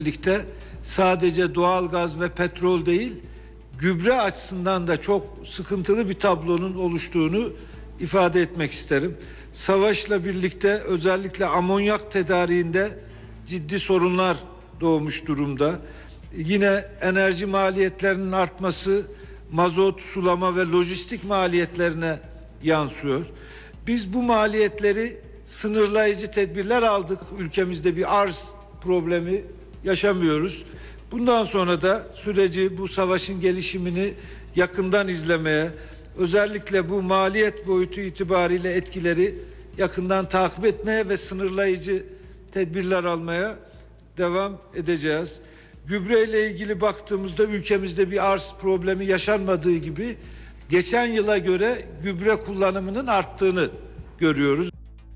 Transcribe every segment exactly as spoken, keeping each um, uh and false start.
birlikte sadece doğalgaz ve petrol değil, gübre açısından da çok sıkıntılı bir tablonun oluştuğunu ifade etmek isterim. Savaşla birlikte özellikle amonyak tedariğinde ciddi sorunlar doğmuş durumda. Yine enerji maliyetlerinin artması mazot, sulama ve lojistik maliyetlerine yansıyor. Biz bu maliyetleri sınırlayıcı tedbirler aldık. Ülkemizde bir arz problemi yaşamıyoruz. Bundan sonra da süreci, bu savaşın gelişimini yakından izlemeye, özellikle bu maliyet boyutu itibariyle etkileri yakından takip etmeye ve sınırlayıcı tedbirler almaya devam edeceğiz. Gübre ile ilgili baktığımızda ülkemizde bir arz problemi yaşanmadığı gibi geçen yıla göre gübre kullanımının arttığını görüyoruz.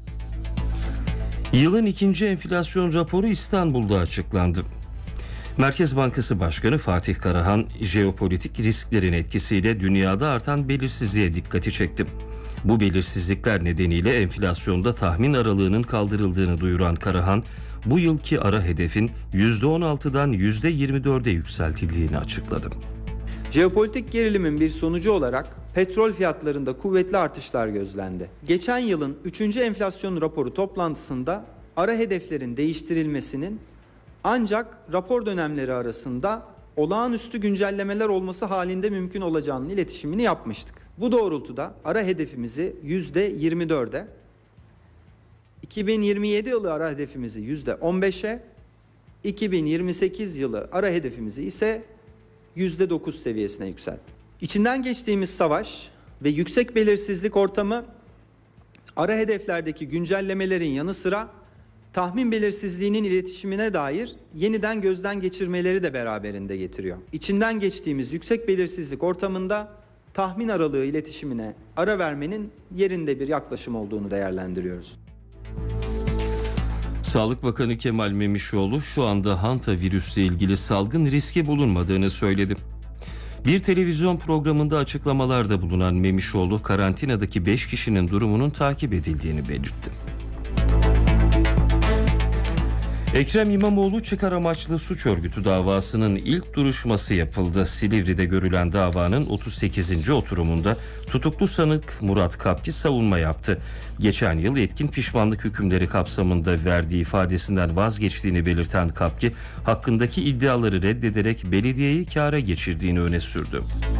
Yılın ikinci enflasyon raporu İstanbul'da açıklandı. Merkez Bankası Başkanı Fatih Karahan, jeopolitik risklerin etkisiyle dünyada artan belirsizliğe dikkati çekti. Bu belirsizlikler nedeniyle enflasyonda tahmin aralığının kaldırıldığını duyuran Karahan, bu yılki ara hedefin yüzde on altıdan yüzde yirmi dörde yükseltildiğini açıkladı. Jeopolitik gerilimin bir sonucu olarak petrol fiyatlarında kuvvetli artışlar gözlendi. Geçen yılın üçüncü enflasyon raporu toplantısında ara hedeflerin değiştirilmesinin ancak rapor dönemleri arasında olağanüstü güncellemeler olması halinde mümkün olacağının iletişimini yapmıştık. Bu doğrultuda ara hedefimizi yüzde yirmi dörde, iki bin yirmi yedi yılı ara hedefimizi yüzde on beşe, iki bin yirmi sekiz yılı ara hedefimizi ise yüzde dokuz seviyesine yükselttik. İçinden geçtiğimiz savaş ve yüksek belirsizlik ortamı ara hedeflerdeki güncellemelerin yanı sıra tahmin belirsizliğinin iletişimine dair yeniden gözden geçirmeleri de beraberinde getiriyor. İçinden geçtiğimiz yüksek belirsizlik ortamında tahmin aralığı iletişimine ara vermenin yerinde bir yaklaşım olduğunu değerlendiriyoruz. Sağlık Bakanı Kemal Memişoğlu şu anda hanta virüsle ilgili salgın riski bulunmadığını söyledi. Bir televizyon programında açıklamalarda bulunan Memişoğlu, karantinadaki beş kişinin durumunun takip edildiğini belirtti. Ekrem İmamoğlu çıkar amaçlı suç örgütü davasının ilk duruşması yapıldı. Silivri'de görülen davanın otuz sekizinci oturumunda tutuklu sanık Murat Kapçı savunma yaptı. Geçen yıl etkin pişmanlık hükümleri kapsamında verdiği ifadesinden vazgeçtiğini belirten Kapçı, hakkındaki iddiaları reddederek belediyeyi kâra geçirdiğini öne sürdü.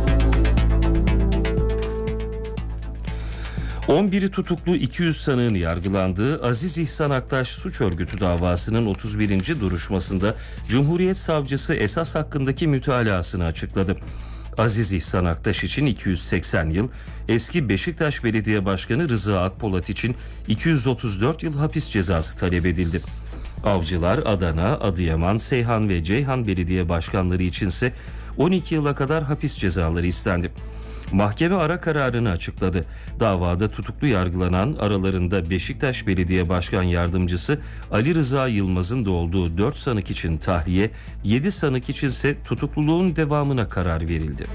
on biri tutuklu iki yüz sanığın yargılandığı Aziz İhsan Aktaş suç örgütü davasının otuz birinci duruşmasında Cumhuriyet Savcısı esas hakkındaki mütalasını açıkladı. Aziz İhsan Aktaş için iki yüz seksen yıl, eski Beşiktaş Belediye Başkanı Rıza Akpolat için iki yüz otuz dört yıl hapis cezası talep edildi. Avcılar, Adana, Adıyaman, Seyhan ve Ceyhan Belediye Başkanları içinse on iki yıla kadar hapis cezaları istendi. Mahkeme ara kararını açıkladı. Davada tutuklu yargılanan, aralarında Beşiktaş Belediye Başkan Yardımcısı Ali Rıza Yılmaz'ın da olduğu dört sanık için tahliye, yedi sanık içinse tutukluluğun devamına karar verildi.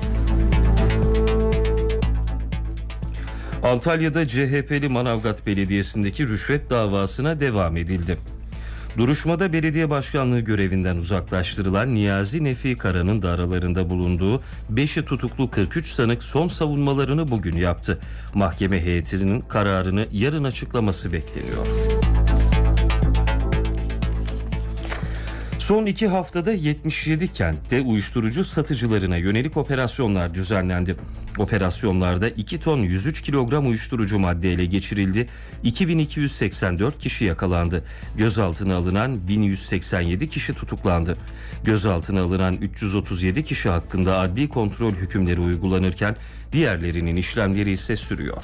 Antalya'da C H P'li Manavgat Belediyesi'ndeki rüşvet davasına devam edildi. Duruşmada belediye başkanlığı görevinden uzaklaştırılan Niyazi Nefi Kara'nın da aralarında bulunduğu beşi tutuklu kırk üç sanık son savunmalarını bugün yaptı. Mahkeme heyetinin kararını yarın açıklaması bekleniyor. Son iki haftada yetmiş yedi kentte uyuşturucu satıcılarına yönelik operasyonlar düzenlendi. Operasyonlarda iki ton yüz üç kilogram uyuşturucu madde ele geçirildi. iki bin iki yüz seksen dört kişi yakalandı. Gözaltına alınan bin yüz seksen yedi kişi tutuklandı. Gözaltına alınan üç yüz otuz yedi kişi hakkında adli kontrol hükümleri uygulanırken diğerlerinin işlemleri ise sürüyor.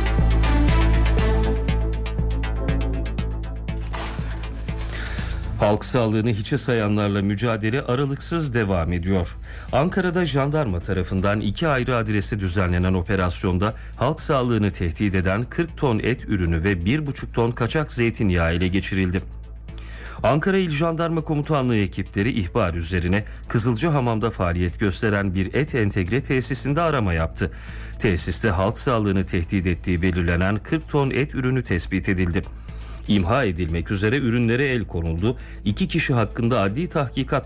Halk sağlığını hiçe sayanlarla mücadele aralıksız devam ediyor. Ankara'da jandarma tarafından iki ayrı adrese düzenlenen operasyonda halk sağlığını tehdit eden kırk ton et ürünü ve bir buçuk ton kaçak zeytinyağı ele geçirildi. Ankara İl Jandarma Komutanlığı ekipleri ihbar üzerine Kızılcahamam'da faaliyet gösteren bir et entegre tesisinde arama yaptı. Tesiste halk sağlığını tehdit ettiği belirlenen kırk ton et ürünü tespit edildi. İmha edilmek üzere ürünlere el konuldu. İki kişi hakkında adli tahkikat